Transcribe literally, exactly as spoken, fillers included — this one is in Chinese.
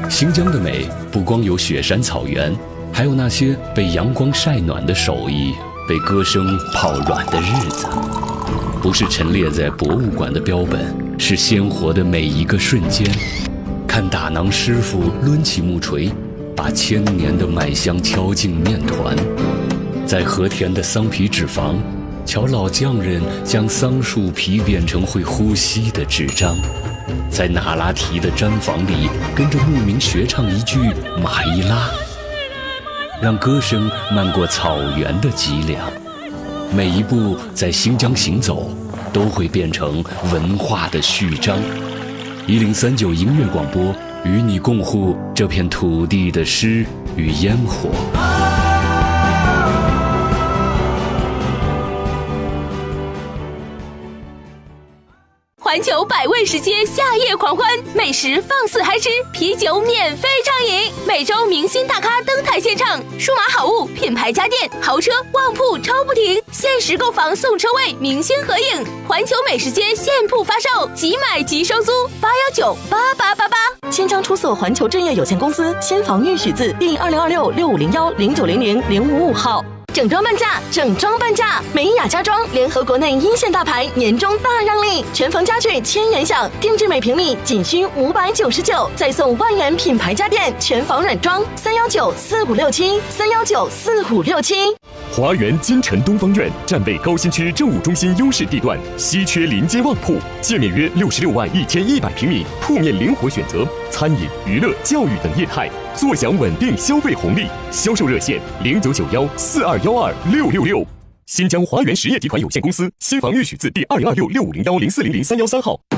新疆的美不光有雪山草原，还有那些被阳光晒暖的手艺，被歌声泡软的日子。不是陈列在博物馆的标本，是鲜活的每一个瞬间。看打馕师傅抡起木锤，把千年的麦香敲进面团。在和田的桑皮纸坊，瞧老匠人将桑树皮变成会呼吸的纸张。在那拉提的毡房里，跟着牧民学唱一句马伊拉，让歌声漫过草原的脊梁。每一步在新疆行走，都会变成文化的序章。一零三九音乐广播，与你共护这片土地的诗与烟火。 环球百味食街夏夜狂欢，美食放肆嗨吃，啤酒免费畅饮，每周明星大咖登台献唱，数码好物、品牌家电、豪车、旺铺超不停，限时购房送车位，明星合影。环球美食街现铺发售，即买即收租，八幺九八八八八。 新疆出色环球置业有限公司新房预许字第二零二六六五零幺零九零零零五五号。整装半价，整装半价！美雅家装联合国内一线大牌，年终大让利，全房家具千元享，定制每平米仅需五百九十九，再送万元品牌家电，全房软装。三幺九四五六七，三幺九四五六七。 华园金城东方院站位高新区政务中心优势地段，稀缺临街旺铺，建面约六十六万一千一百平米，铺面灵活选择，餐饮、娱乐、教育等业态，坐享稳定消费红利。销售热线零九九幺四二幺二六六六。新疆华园实业集团有限公司新房预许字第二零二六六五零幺零四零零三幺三号。